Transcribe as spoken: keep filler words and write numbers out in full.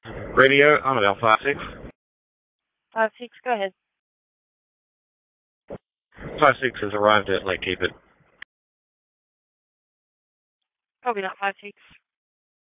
Radio, I'm at Alpha six. Five six, go ahead. Five six has arrived at Lake Keep It. Probably not five six.